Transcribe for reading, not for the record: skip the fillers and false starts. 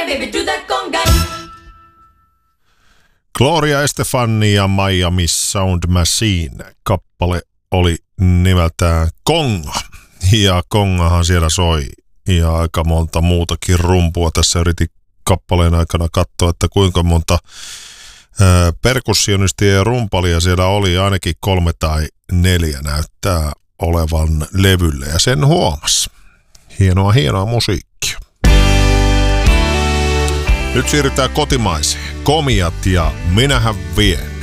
baby do that conga. Gloria Estefani ja Miami Sound Machine. Kappale oli nimeltään Konga. Ja kongahan siellä soi. Ja aika monta muutakin rumpua. Tässä yritin kappaleen aikana katsoa, että kuinka monta perkussionistia ja rumpalia siellä oli. Ainakin 3 tai 4 näyttää olevan levylle. Ja sen huomasi. Hienoa musiikkia. Nyt siirrytään kotimaiseen. Komiat ja Minähän vien.